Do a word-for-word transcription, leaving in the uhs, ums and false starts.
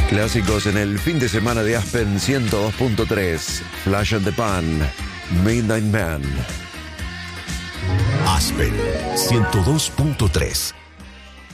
Clásicos en el fin de semana de Aspen ciento dos punto tres. Flash and the Pan, Midnight Man. Aspen ciento dos punto tres.